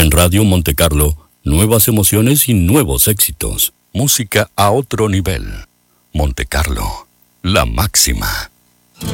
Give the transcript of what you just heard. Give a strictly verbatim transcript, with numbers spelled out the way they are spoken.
En Radio Monte Carlo, nuevas emociones y nuevos éxitos. Música a otro nivel. Monte Carlo, la máxima.